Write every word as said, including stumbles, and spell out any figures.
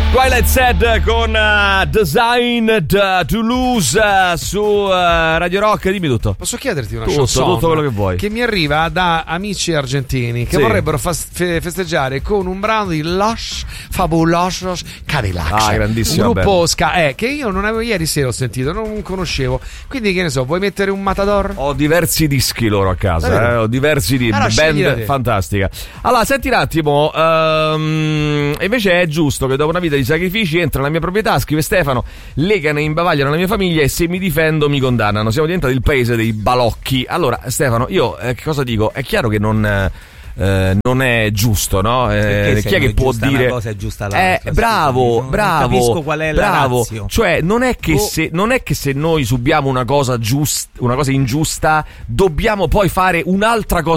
Twilight Sad con uh, Designed to Lose uh, su uh, Radio Rock. Dimmi tutto. Posso chiederti una tutto, chanson tutto quello che vuoi, che mi arriva da amici argentini che sì. vorrebbero fas- fe- festeggiare con un brano di Los Fabulosos Cadillacs, ah, grandissimo, un gruppo bello. ska eh, che io non avevo, ieri sera ho sentito, non conoscevo, quindi che ne so, vuoi mettere un Matador? Ho diversi dischi loro a casa, eh? Ho diversi di allora, band fantastica. Allora senti un attimo, um, invece è giusto che dopo una vita di sacrifici entra nella mia proprietà, scrive Stefano, legano e imbavagliano la mia famiglia e se mi difendo mi condannano. Siamo diventati il paese dei balocchi. Allora Stefano, io eh, che cosa dico? È chiaro che non... Eh, non è giusto, no? Eh, chi è che può dire una cosa è giusta l'altra? Eh, bravo, non bravo. Capisco qual è bravo. la ratio. Cioè, non è che oh. se non è che se noi subiamo una cosa giusta, una cosa ingiusta, dobbiamo poi fare un'altra cosa